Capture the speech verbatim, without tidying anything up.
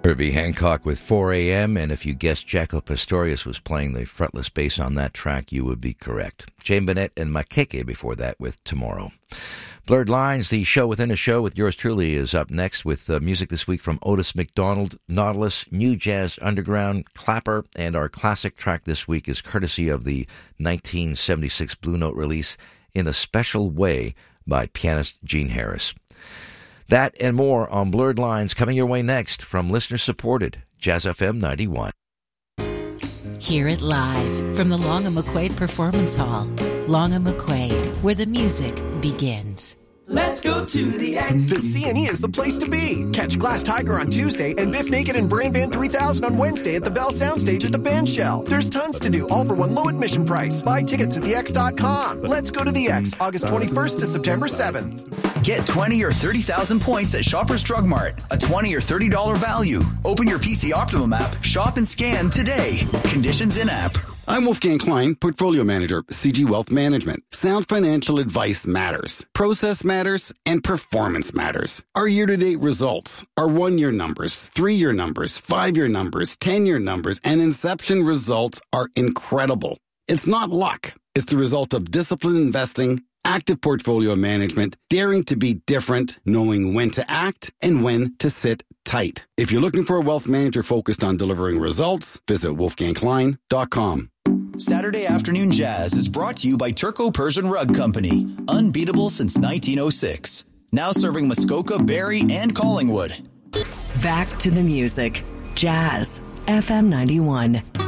Herbie Hancock with four a.m. And if you guessed Jaco Pastorius was playing the fretless bass on that track, you would be correct. Jane Bennett and Makeke before that with Tomorrow. Blurred Lines, the show within a show with yours truly, is up next with uh, music this week from Otis McDonald, Nautilus, New Jazz Underground, Clapper, and our classic track this week is courtesy of the nineteen seventy-six Blue Note release, In a Special Way, by pianist Gene Harris. That and more on Blurred Lines coming your way next from listener-supported Jazz F M ninety-one. Hear it live from the Long and McQuaid Performance Hall. Long and McQuaid, where the music begins. Let's go to the X. The C and E is the place to be. Catch Glass Tiger on Tuesday and Biff Naked and Brain Band three thousand on Wednesday at the Bell Soundstage at the Band Shell. There's tons to do, all for one low admission price. Buy tickets at the x dot com. Let's go to the X, August twenty-first to September seventh. Get twenty or thirty thousand points at Shoppers Drug Mart, a twenty or thirty dollars value. Open your P C Optimum app, shop and scan today. Conditions in app. I'm Wolfgang Klein, Portfolio Manager, C G Wealth Management. Sound financial advice matters. Process matters, and performance matters. Our year-to-date results, our one-year numbers, three-year numbers, five-year numbers, ten-year numbers, and inception results are incredible. It's not luck. It's the result of disciplined investing, active portfolio management, daring to be different, knowing when to act and when to sit tight. If you're looking for a wealth manager focused on delivering results, visit wolfgang klein dot com. Saturday Afternoon Jazz is brought to you by Turco-Persian Rug Company. Unbeatable since nineteen oh six. Now serving Muskoka, Barrie, and Collingwood. Back to the music. Jazz F M ninety-one.